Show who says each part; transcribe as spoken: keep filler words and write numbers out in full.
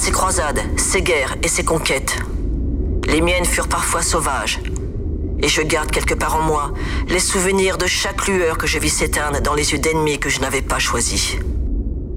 Speaker 1: ses croisades, ses guerres et ses conquêtes. Les miennes furent parfois sauvages. Et je garde quelque part en moi les souvenirs de chaque lueur que je vis s'éteindre dans les yeux d'ennemis que je n'avais pas choisis.